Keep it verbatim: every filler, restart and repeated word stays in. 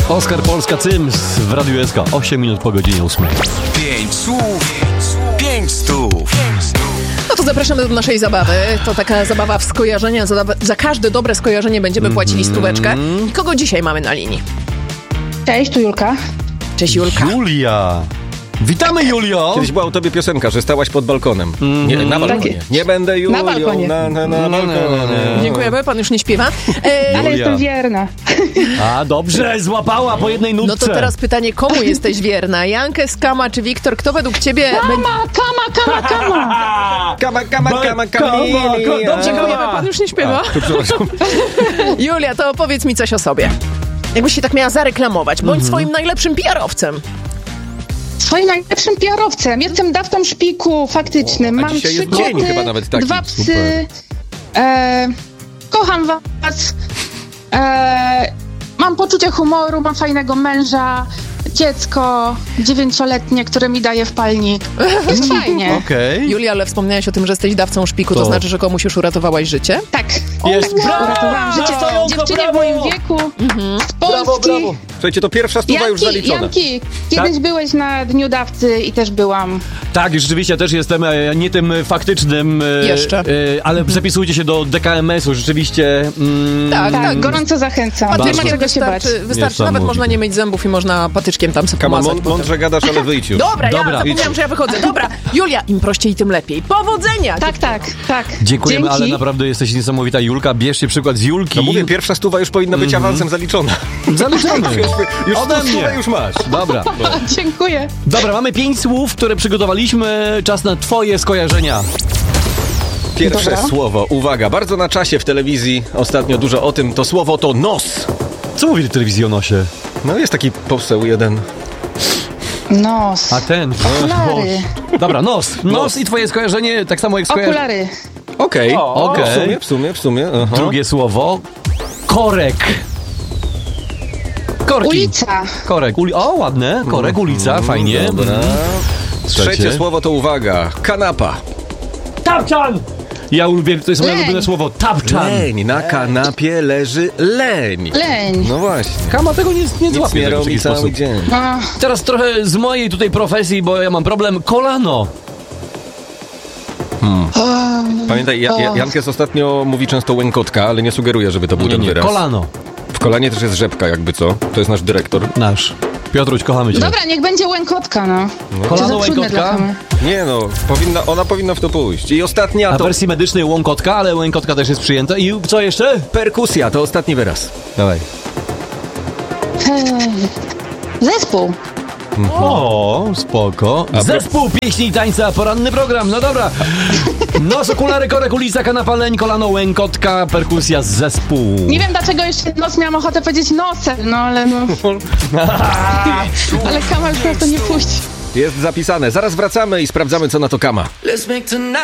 Oskar Polska Cyms w Radiu S K. osiem minut po godzinie ósmej. Pięć słów, pięć stów. No to zapraszamy do naszej zabawy. To taka zabawa w skojarzenia. Za, za każde dobre skojarzenie będziemy płacili stóweczkę. I kogo dzisiaj mamy na linii? Cześć, tu Julka. Cześć, Julka. Julia! Witamy, Julio! Kiedyś była u tobie piosenka, że stałaś pod balkonem. Nie, na balkonie. Tak. Nie będę Julią. Na balkonie. Na, na, na balkonie. Dziękujemy, pan już nie śpiewa. E, Ale jestem wierna. A, dobrze, złapała po jednej nutce. no to teraz pytanie, komu jesteś wierna? Jankes, Kama czy Wiktor? Kto według ciebie... Kama, kama, kama, kama. Kama, kama, kama, kama. Dobrze, Dziękujemy, pan już nie śpiewa. Tu przepraszam. Julia, to opowiedz mi coś o sobie. Jakbyś się tak miała zareklamować. Bądź swoim najlepszym P R-owcem. Swoim najlepszym P R-owcem. Jestem dawcą szpiku faktycznym. O, a Mam dzisiaj trzy jest dzień koty, chyba nawet taki. dwa psy. Super. E, kocham was. E, mam poczucie humoru, mam fajnego męża. Dziecko dziewięcioletnie, które mi daje wpalnik. Jest fajnie. Okej. Julia, ale wspomniałaś o tym, że jesteś dawcą szpiku, to, To- znaczy, że komuś już uratowałaś życie? Tak. Jest. tak. Brawo! Uratowałam życie Brawo, dziewczynie brawo! w moim wieku. Z Polski. Słuchajcie, to pierwsza stuwa już Janki, zaliczona. Janki, kiedyś Tak? byłeś na Dniu Dawcy i też byłam. Tak, i rzeczywiście też jestem e, nie tym faktycznym. E, Jeszcze. E, ale zapisujcie się do D K M S-u, rzeczywiście. Mm, Tak, Tak, tak. gorąco zachęcam. Nie ma Patyczkiem czego się bać. wystarczy, wystarczy Niesamowite. nawet można nie myć zębów i można patyczkiem tam sobie Kama, pomazać. mą- mądrze gadasz, ale wyjdź już. Dobra, Dobra, ja zapomniałam, idź. że ja wychodzę. Dobra, Julia, im prościej, tym lepiej. Powodzenia! Tak, tak, tak. Dziękujemy, Dzięki. ale naprawdę jesteś niesamowita, Julka. Bierzcie przykład z Julki. No mówię, pierwsza stuwa już powinna być awansem zaliczona. Zaliczamy. Już Ode stu stówę mnie. już masz. Dobra. Dziękuję. Dobra, mamy pięć słów, które przygotowaliśmy. Czas na twoje skojarzenia. Pierwsze Dobra. słowo, uwaga, bardzo na czasie w telewizji, ostatnio dużo o tym, to słowo to nos. Co mówi telewizja o nosie? No jest taki poseł jeden. Nos. A ten. Okulary. Dobra, nos. Nos, Nos. i twoje skojarzenie, tak samo jak skojarzenie. Okulary. Okej, O, okej. okej. W sumie, w sumie, w sumie. Aha. Drugie słowo. Korek. Korki. Ulica. Korek. Uli- o, ładne. Korek, ulica, fajnie. Dobra. Trzecie Trzecie. słowo to uwaga, kanapa. Tapczan! Ja lubię, to jest moje Leń. ulubione słowo. Tapczan. Leń, na kanapie leży leń. Leń. No właśnie. Kama tego nie, nie Nic złapie nie w taki robi cały sposób. dzień. A, Teraz trochę z mojej tutaj profesji, bo ja mam problem. Kolano. Pamiętaj, ja, ja, Jankes ostatnio mówi często łękotka, ale nie sugeruje, żeby to był Nie, ten nie, wyraz. kolano. W kolanie też jest rzepka, jakby co. To jest nasz dyrektor. Nasz. Piotruś, kochamy cię. dobra, niech będzie łękotka, no. To Kolano, za trudne dla łękotka. Kamy. Nie no, powinna, ona powinna w to pójść. I ostatnia A w to wersji medycznej łąkotka, ale łękotka też jest przyjęta. I co jeszcze? perkusja, to ostatni wyraz. Dawaj. Eee, Zespół. O, spoko. A Zespół pieśni i tańca, poranny program, no dobra. Nos, okulary, korek, ulica, kanapa, leń, kolano, łękotka, perkusja, zespół. Nie wiem dlaczego jeszcze nos miałam ochotę powiedzieć nosem, no ale no. Ale Kama już nas to nie puści. Jest zapisane. Zaraz wracamy i sprawdzamy, co na to Kama. Let's make tonight